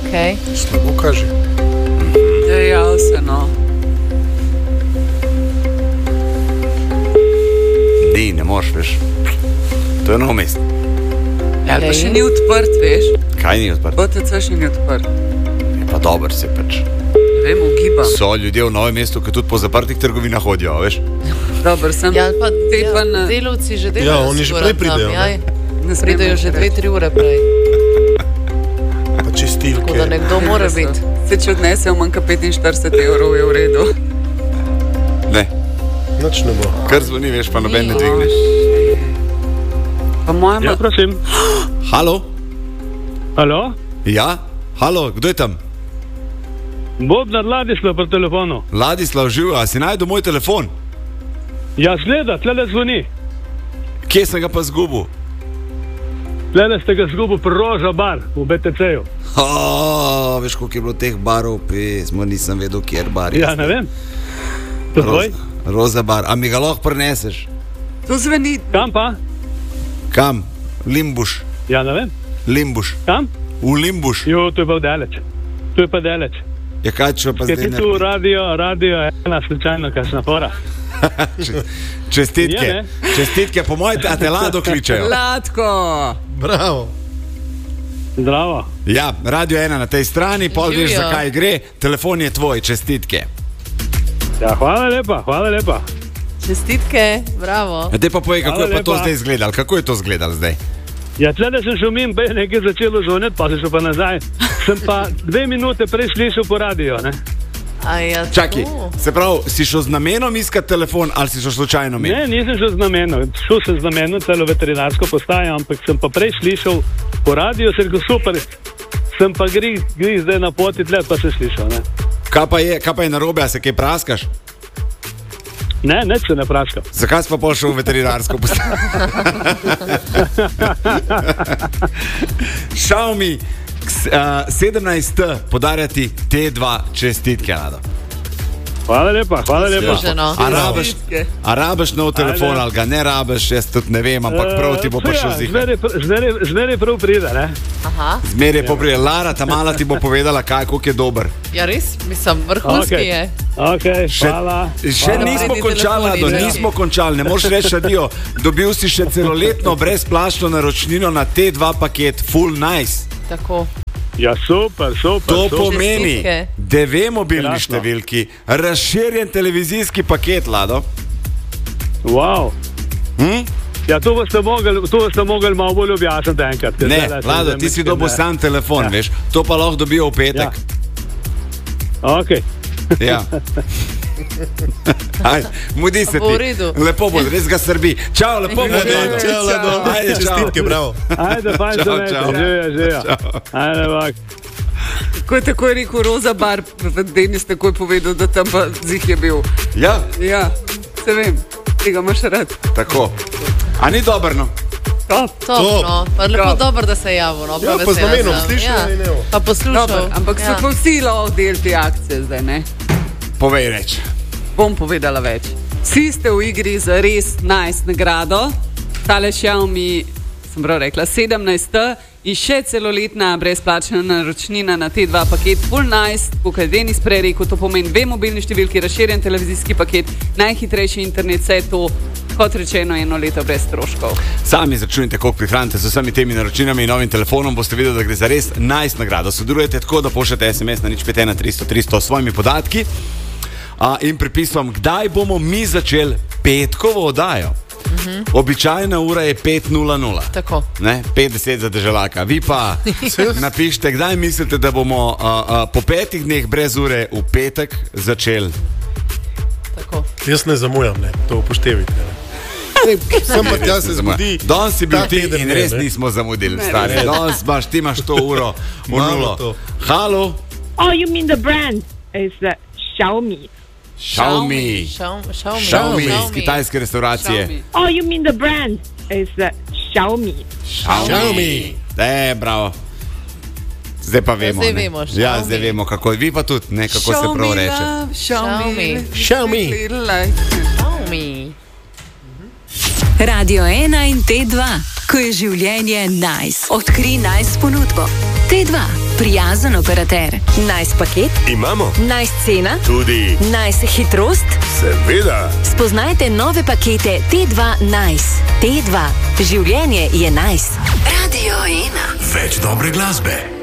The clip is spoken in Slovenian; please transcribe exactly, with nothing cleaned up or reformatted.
Okay. Slabo kaže. Dejal se, no. Ni, ne moreš, veš. To je na mestu. Ja, pa še ni odprt, veš. Kaj ni odprt? O T C še ni odprt. Je pa dober se pač. Ne vem, ugiba. So ljudje v Novem mestu, ki tudi po zaprtih trgovinah hodijo, veš. Dober sem. Ja, pa te ja, pa na... delavci že delajo. Ja, oni že prej pridejo. Ja, pridejo že dve, tri ure prej. Pa čistilke. Tako da nekdo mora biti. Se če odnesejo manjka petinštirideset evrov, je v redu. Ne. Nič ne bo. Kar zvoni, veš, pa noben ne dvigneš. Pa moja Ja, ma... prosim. Halo? Halo? Ja? Halo, kdo je tam? Bobnar Ladislav pri telefonu. Ladislav, živ, a si najdu moj telefon? Ja, zgleda, tlele zvoni. Kje sem ga pa zgubil? Tlele ste ga zgubil pri Roža bar v B T C-ju. Oh, veš, koliko je bilo teh barov, pismo, nisem vedel, kjer bar je. Ja, ne vem. To tvoj? Roza, Roza bar, a mi ga lahko preneseš? To zveni... Kam pa? Kam? Limbuš. Ja, ne vem. Limbuš. Kam? V Limbuš. Jo, to je pa daleč. To je pa daleč. Ja, kaj če pa Kaj zdaj ti tu radio, radio ena slučajno, kakšna fora? Čestitke. Je, ne? Čestitke, po mojem, a te Lado kličejo. Ladko! Bravo. Zdravo. Ja, radio ena na tej strani, pol veš, Živijo. zakaj gre. Telefon je tvoj, čestitke. Ja, hvala lepa, hvala lepa. Čestitke, bravo. Te pa povej, kako Hvala je pa to lepa. zdaj izgledalo? Kako je to izgledalo zdaj? Ja, tlele sem šel mimo, pa je nekaj začelo zvoniti, pa sem šel pa nazaj. Sem pa dve minute prej slišal po radio, ne? A ja, Čakaj, to. se pravi, si šel z namenom iskati telefon ali si šel slučajno mimo? Ne, nisem šel z namenom. Šel sem z namenom celo veterinarsko postajo, ampak sem pa prej slišal po radio, sem rekel super, sem pa gri, gri zdaj na poti tle, pa sem slišal, ne? Kaj pa je, kaj pa je narobe, a se kaj praskaš? Ne, neč se ne praskam. Zakaj si pa pol šel v veterinarsko postajo? Xiaomi uh, sedemnajst T podarjati T dva čestitke, Lado. Hvala lepa, hvala lepa. Zasluženo. A rabiš, a rabiš nov telefon Ajde. ali ga ne rabiš, jaz tudi ne vem, ampak prav ti bo prišel zihar. Zmeraj, zmeraj, zmeraj prav pride, ne? Aha. Zmeraj poprije. Lara, ta mala ti bo povedala, kaj, koliko je dober. Ja, res, mislim, vrhunski Okej. je. Ok, Še, hvala. še hvala. nismo Pridi končali, telefoni, Lado, dragi. nismo končali. Ne moreš reči, adijo. Dobil si še celoletno brezplačno naročnino na T dva paket, full nice. Tako. Ja, super, super. To super. pomeni Čestitke. dve mobilni Krasno. številki, razširjen televizijski paket, Lado. Wow. Hm? Ja, to boste mogli, to boste mogli malo bolj objasniti enkrat. ker Ne, zdajle sem Lado, zdaj ti si mislim, dobil ne. sam telefon, Ja. veš. To pa lahko dobijo v petek. Ok. Ja. Aj, mudi se Pa bo v ti. redu. Lepo bo, res ga srbi. Čau, lepo bo. Lado. Čau, Lado. Ajde, čau. Čestitke, bravo. Ajde, fajn Čau, se imejte. čau. Živja, živja. Ajde, bak. Ko je takoj rekel Roza bar, Denis takoj povedal, da tam pa zih je bil. Ja, Ja, se vem, tega imaš rad. tako. A ni dobro, no? Top. Top, Top. no. Pa lepo Top. dobro, da se je javil, no. Ja, prav pa z vesela namenom, sem. slišal Ja. ali ne? Pa poslušal. Dobar, ampak so Ja. pa vsi lahko del te akcije zdaj, ne? Povej reč. Bom povedala več. Vsi ste v igri za res nice nagrado. Tale Xiaomi, sem prav rekla, sedemnajst T in še celoletna brezplačna naročnina na T dva paket full nice, kot je Denis prej rekel, to pomeni dve mobilni številki, razširjen televizijski paket, najhitrejši internet, vse to, kot rečeno, eno leto brez stroškov. Sami začunite, koliko prihranite z vsemi temi naročinami in novim telefonom, boste videli, da gre za res nice nagrado. Sodelujete tako, da pošljete S M S na nič pet ena tristo tristo s svojimi podatki a, in pripisom, kdaj bomo mi začeli petkovo oddajo. Uh-huh. Običajna ura je pet nula nula. Tako. Ne, petdeset za državljaka. Vi pa napišite, kdaj mislite, da bomo a, a, po petih dneh brez ure v petek začeli. Tako. Jaz ne zamujam, ne. To upoštevite. ne. Sem pa tja se zgodi. Danes si bil ta ti teden in ne, res ne. nismo zamudili, Ne, stari. ne. Danes imaš, ti imaš to uro v Malo nulo. to. Halo, Oh, you mean the brand is uh, Xiaomi. Xiaomi. Xiaomi. Xiaomi. Xiaomi iz kitajske restauracije. Xiaomi. Oh, you mean the brand is uh, Xiaomi. Xiaomi. E, bravo. Zdaj pa vemo. zdaj ne. vemo, Ja, Xiaomi. zdaj vemo, kako je. Vi pa tudi, ne, kako se prav reče. Love, Xiaomi. Xiaomi. Xiaomi. Little light. Xiaomi. Radio ena in T dva, ko je življenje nice. Odkri nice ponudbo. T dva, prijazen operater. Nice paket? Imamo. Nice cena? Tudi. Nice hitrost? Seveda. Spoznajte nove pakete T dva Nice. T dva, življenje je nice. Radio ena. Več dobre glasbe.